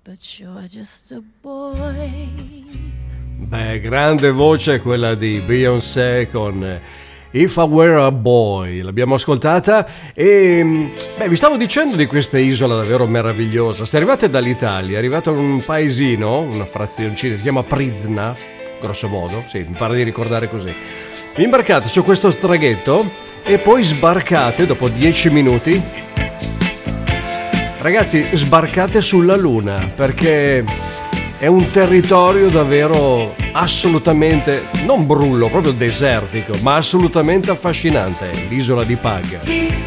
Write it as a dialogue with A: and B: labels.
A: but you're just a boy.
B: Beh, grande voce quella di Beyoncé con If I Were a Boy, l'abbiamo ascoltata e vi stavo dicendo di questa isola davvero meravigliosa. Se arrivate dall'Italia, arrivate a un paesino, una frazioncina, si chiama Prizna, grosso modo, sì, mi pare di ricordare così. Vi imbarcate su questo traghetto e poi sbarcate dopo 10 minuti. Ragazzi, sbarcate sulla Luna perché è un territorio davvero assolutamente, non brullo, proprio desertico, ma assolutamente affascinante, l'isola di Pag.